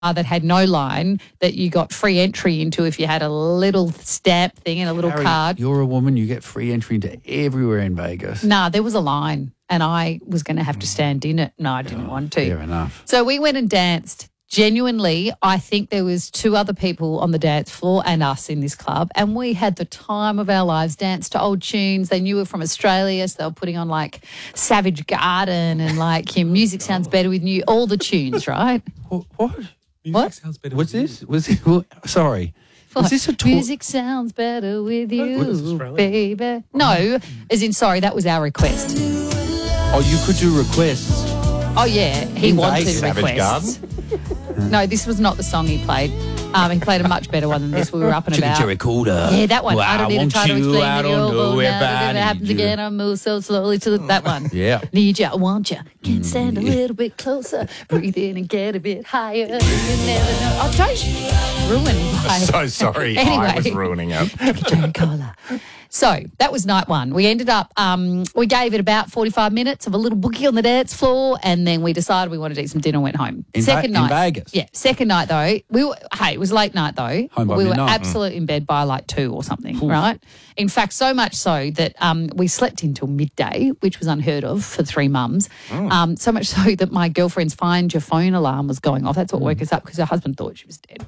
that had no line that you got free entry into if you had a little stamp thing and a little Harry, card. You're a woman. You get free entry into everywhere in Vegas. Nah, there was a line and I was going to have to stand in it. No, I didn't want to. Fair enough. So we went and danced. Genuinely, I think there was 2 other people on the dance floor and us in this club, and we had the time of our lives, danced to old tunes. They knew we were from Australia, so they were putting on like Savage Garden and like Your Music Sounds Better With You, all the tunes, right? What? What? Sounds better. What's this? Was it? Sorry. Was this a tour? Music sounds better with What is you, Australia? baby. No, as in, sorry, that was our request. Oh, you could do requests. Oh, yeah, he In wanted Vegas. Savage requests. No, this was not the song he played. He played a much better one than this. We were up and Chicka about. Cherry Recorder. Yeah, that one. I don't need to try to explain I it. don't know if Now I if it happens need you. again, I move so slowly to that one. Yeah. Need you, I want you. Can't stand a little bit closer. Breathe in and get a bit higher. You never know. Oh, don't ruin my... So sorry, I Anyway. was ruining it. Cherry Cola. So that was night one. We ended up, we gave it about 45 minutes of a little boogie on the dance floor, and then we decided we wanted to eat some dinner and went home. In Second night. Vegas? Yeah. Second night, though, it was late night, though. Home by we were midnight. absolutely in bed by like 2 or something, right? In fact, so much so that we slept until midday, which was unheard of for 3 mums. So much so that my girlfriend's Find Your Phone alarm was going off. That's what woke us up because her husband thought she was dead.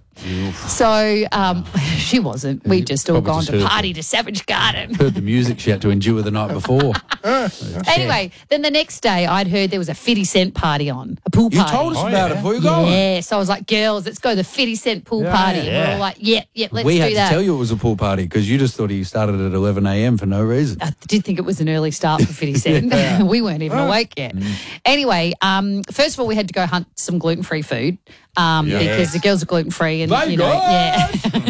So she wasn't. We just all Probably gone just to heard party to Savage Garden. Heard the music she had to endure the night before. Anyway, then the next day I'd heard there was a 50 Cent party on, a pool You party. told us Oh, about yeah. it before you go. Yeah, so I was like, girls, let's go to the 50 Cent pool party. And we're all like, yeah, let's We do had that. to tell you it was a pool party because you just thought he started at 11 a.m. for no reason. I did think it was an early start for 50 Cent. We weren't even awake yet. Anyway, first of all, we had to go hunt some gluten-free food because the girls are gluten-free. And, you know, yeah.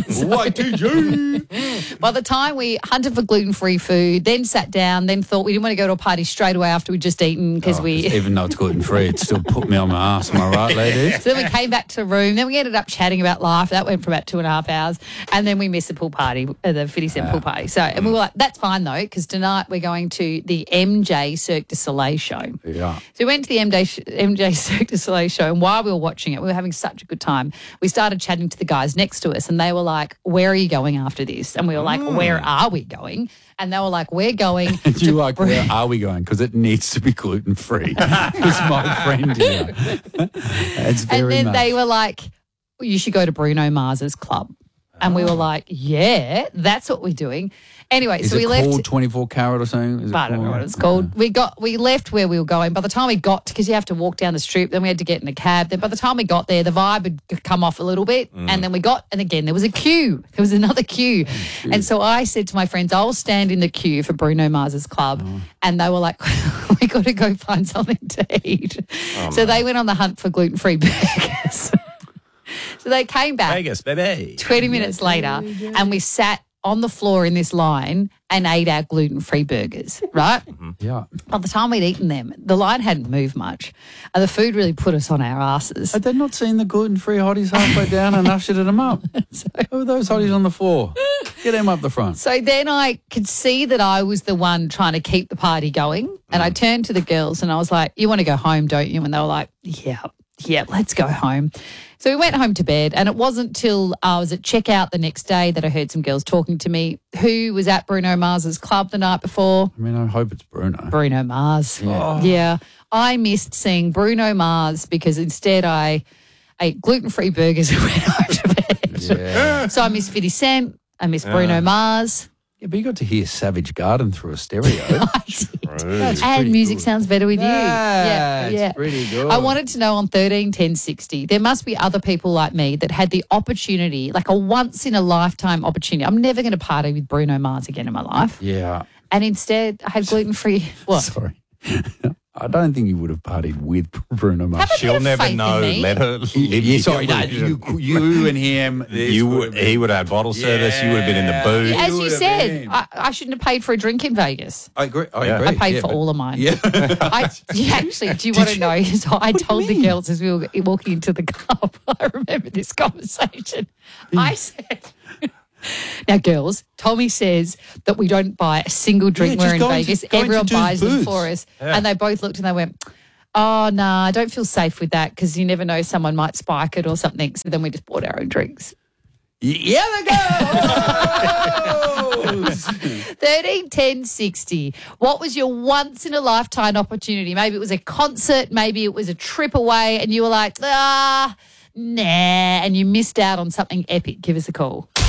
YTG. By the time we hunted for gluten-free food, then sat down, then thought we didn't want to go to a party straight away after we'd just eaten because Even though it's gluten-free, it still put me on my ass. Am I right, ladies? So then we came back to the room. Then we ended up chatting about life. That went for about 2.5 hours. And then we missed the pool party, the 50 Cent pool party. So, and we were like, that's fine though, because tonight we're going to the MJ Cirque du Soleil show. Yeah. So we went to the MJ Cirque du Soleil show, and while we were watching it, we were having such a good time. We started chatting to the guys next to us, and they were like, where are you going after this? And we were like, where are we going? And they were like, we're going And to you're like, where are we going? Because it needs to be gluten-free. It's my friend here. It's very And then much. they were like, you should go to Bruno Mars's club. And we were like, yeah, that's what we're doing. Anyway, Is so we it left. called 24 Carat or something? Is it I don't know called? what it's called. We left where we were going. By the time we got, because you have to walk down the strip, then we had to get in a cab. Then by the time we got there, the vibe had come off a little bit. And then we got, and again, there was a queue. There was another queue. And so I said to my friends, I'll stand in the queue for Bruno Mars's club. And they were like, we got to go find something to eat. So they went on the hunt for gluten-free burgers. So they came back Vegas, baby. 20 minutes later and we sat on the floor in this line and ate our gluten-free burgers, right? Yeah. By the time we'd eaten them, the line hadn't moved much and the food really put us on our asses. Had they not seen the gluten-free hotties halfway down and ushered them up? Who are those hotties on the floor? Get them up the front. So then I could see that I was the one trying to keep the party going and I turned to the girls and I was like, you want to go home, don't you? And they were like, yeah, let's go home. So we went home to bed and it wasn't till I was at checkout the next day that I heard some girls talking to me who was at Bruno Mars's club the night before. I mean, I hope it's Bruno. Bruno Mars. Yeah. I missed seeing Bruno Mars because instead I ate gluten-free burgers and went home to bed. Yeah. So I missed 50 Cent. I missed Bruno Mars. Yeah, but you got to hear Savage Garden through a stereo. I did. That's And pretty music good. sounds better with you. That's pretty good. I wanted to know on 131060, there must be other people like me that had the opportunity, like a once-in-a-lifetime opportunity. I'm never going to party with Bruno Mars again in my life. Yeah. And instead, I had gluten-free, what? Sorry. I don't think you would have partied with Bruno Mars. Have a bit She'll of never faith in know. me. Let her live. Yeah, sorry, no, your you and him. he would have had bottle service. You would have been in the booth. As you would have said, been. I shouldn't have paid for a drink in Vegas. I agree. I Yeah. agree. I paid yeah, for but- all of mine. Yeah. Actually, do you want to know? So I told the girls as we were walking into the club, I remember this conversation. I said, now, girls, Tommy says that we don't buy a single drink Yeah, when we're just in Vegas. go into Everyone dudes' buys them booths. for us. And they both looked and they went, Oh, no, I don't feel safe with that because you never know, someone might spike it or something. So then we just bought our own drinks. Yeah, they go. 13, 10, 60. What was your once in a lifetime opportunity? Maybe it was a concert, maybe it was a trip away, and you were like, nah, and you missed out on something epic. Give us a call.